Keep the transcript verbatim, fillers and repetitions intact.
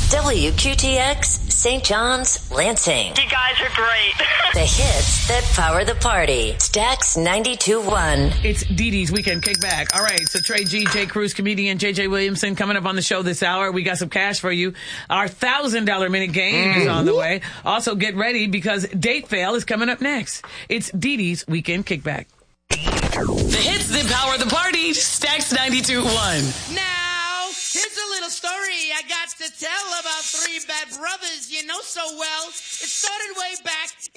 W Q T X, Saint John's, Lansing. You guys are great. The hits that power the party. Stax ninety-two point one. It's Dee Dee's Weekend Kickback. All right, so Trey G, Jay Cruz, comedian J J Williamson coming up on the show this hour. We got some cash for you. Our one thousand dollars minute game mm. is on the way. Also, get ready because Date Fail is coming up next. It's Dee Dee's Weekend Kickback. The hits that power the party. Stax ninety-two point one. Now, here's a little story I got to tell about three bad brothers you know so well. It started way back